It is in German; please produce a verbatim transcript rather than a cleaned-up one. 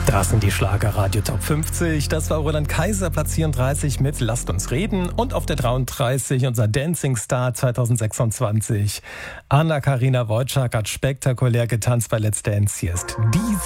Das sind die Schlager-Radio Top fünfzig. Das war Roland Kaiser, Platz vierunddreißig mit Lasst uns reden. Und auf der dreiunddreißig unser Dancing Star zweitausendsechsundzwanzig. Anna-Karina Wojcik hat spektakulär getanzt bei Let's Dance. Hier ist die